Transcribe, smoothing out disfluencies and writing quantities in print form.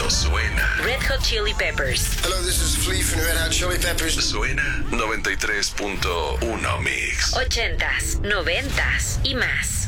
Suena. Red Hot Chili Peppers. Hello, this is Flea from Red Hot Chili Peppers. Suena 93.1 Mix. 80s, 90s y más.